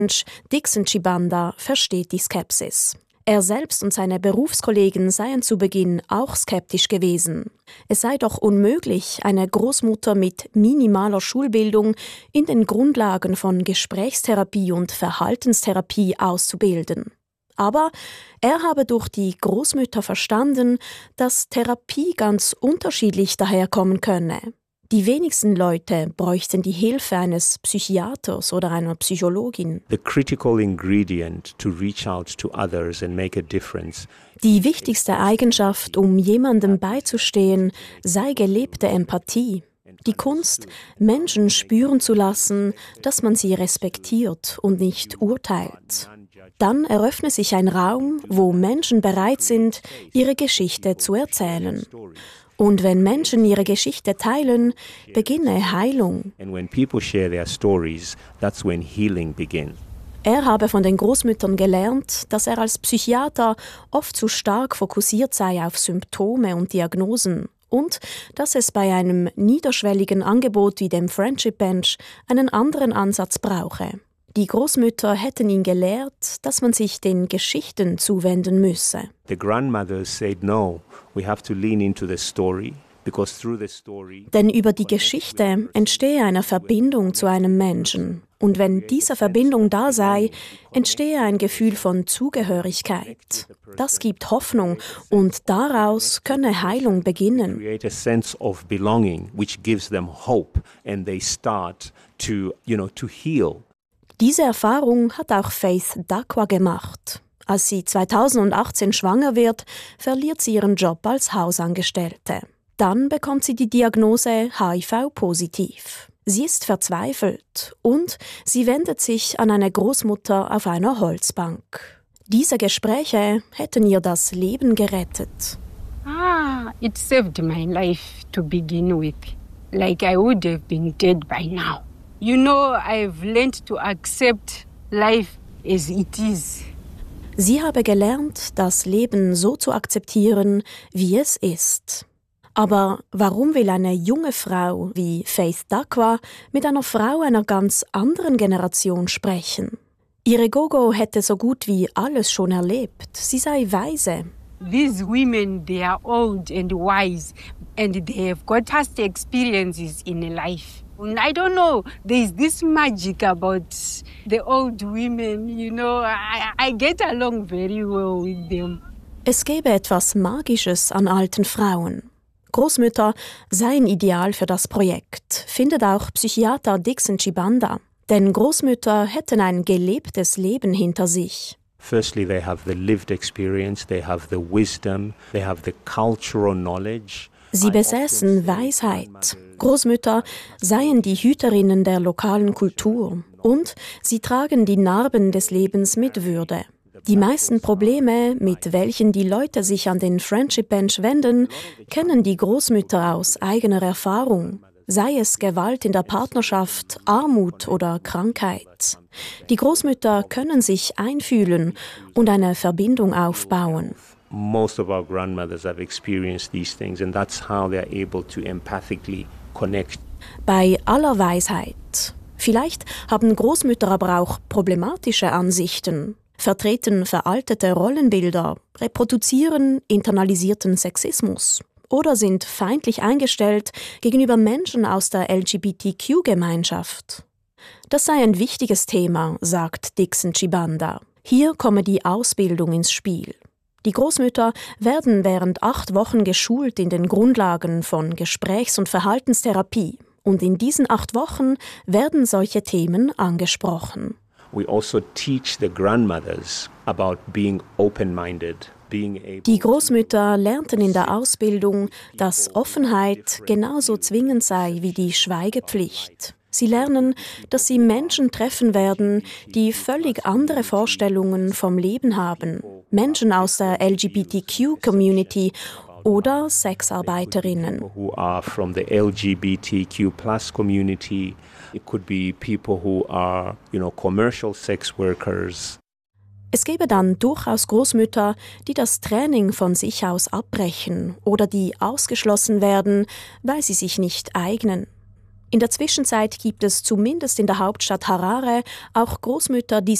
Dixon Chibanda versteht die Skepsis. Er selbst und seine Berufskollegen seien zu Beginn auch skeptisch gewesen. Es sei doch unmöglich, eine Großmutter mit minimaler Schulbildung in den Grundlagen von Gesprächstherapie und Verhaltenstherapie auszubilden. Aber er habe durch die Großmütter verstanden, dass Therapie ganz unterschiedlich daherkommen könne. Die wenigsten Leute bräuchten die Hilfe eines Psychiaters oder einer Psychologin. The critical ingredient to reach out to others and make a difference. Die wichtigste Eigenschaft, um jemandem beizustehen, sei gelebte Empathie. Die Kunst, Menschen spüren zu lassen, dass man sie respektiert und nicht urteilt. Dann eröffne sich ein Raum, wo Menschen bereit sind, ihre Geschichte zu erzählen. Und wenn Menschen ihre Geschichte teilen, beginne Heilung. And when people share their stories, that's when healing begins. Er habe von den Großmüttern gelernt, dass er als Psychiater oft zu stark fokussiert sei auf Symptome und Diagnosen und dass es bei einem niederschwelligen Angebot wie dem Friendship Bench einen anderen Ansatz brauche. Die Großmütter hätten ihn gelehrt, dass man sich den Geschichten zuwenden müsse. The grandmothers said, no, we have to lean into the story, because through the story... Denn über die Geschichte entstehe eine Verbindung zu einem Menschen. Und wenn diese Verbindung da sei, entstehe ein Gefühl von Zugehörigkeit. Das gibt Hoffnung und daraus könne Heilung beginnen. Create a sense of belonging, which gives them hope, and they start to heal. Diese Erfahrung hat auch Faith Dakwa gemacht. Als sie 2018 schwanger wird, verliert sie ihren Job als Hausangestellte. Dann bekommt sie die Diagnose HIV-positiv. Sie ist verzweifelt und sie wendet sich an eine Großmutter auf einer Holzbank. Diese Gespräche hätten ihr das Leben gerettet. It saved my life to begin with. Like I would have been dead by now. You know, I've learned to accept life as it is. Sie habe gelernt, das Leben so zu akzeptieren, wie es ist. Aber warum will eine junge Frau wie Faith Dakwa mit einer Frau einer ganz anderen Generation sprechen? Ihre Gogo hätte so gut wie alles schon erlebt. Sie sei weise. These women, they are old and wise and they have got past experiences in life. And I don't know, there's this magic about the old women, I get along very well with them. Es gäbe etwas Magisches an alten Frauen. Großmütter seien ideal für das Projekt, findet auch Psychiater Dixon Chibanda. Denn Großmütter hätten ein gelebtes Leben hinter sich. Firstly, they have the lived experience, they have the wisdom, they have the cultural knowledge. Sie besäßen Weisheit. Großmütter seien die Hüterinnen der lokalen Kultur und sie tragen die Narben des Lebens mit Würde. Die meisten Probleme, mit welchen die Leute sich an den Friendship Bench wenden, kennen die Großmütter aus eigener Erfahrung. Sei es Gewalt in der Partnerschaft, Armut oder Krankheit. Die Großmütter können sich einfühlen und eine Verbindung aufbauen. Most of our grandmothers have experienced these things and that's how they're able to empathically connect. Bei aller Weisheit. Vielleicht haben Großmütter aber auch problematische Ansichten, vertreten veraltete Rollenbilder, reproduzieren internalisierten Sexismus oder sind feindlich eingestellt gegenüber Menschen aus der LGBTQ-Gemeinschaft. Das sei ein wichtiges Thema, sagt Dixon Chibanda. Hier komme die Ausbildung ins Spiel. Die Großmütter werden während 8 Wochen geschult in den Grundlagen von Gesprächs- und Verhaltenstherapie. Und in diesen 8 Wochen werden solche Themen angesprochen. We also teach the grandmothers about being open-minded. Die Großmütter lernten in der Ausbildung, dass Offenheit genauso zwingend sei wie die Schweigepflicht. Sie lernen, dass sie Menschen treffen werden, die völlig andere Vorstellungen vom Leben haben. Menschen aus der LGBTQ-Community oder Sexarbeiterinnen. Who are from the LGBTQ+ community. It could be people who are, commercial sex workers. Es gäbe dann durchaus Großmütter, die das Training von sich aus abbrechen oder die ausgeschlossen werden, weil sie sich nicht eignen. In der Zwischenzeit gibt es zumindest in der Hauptstadt Harare auch Großmütter, die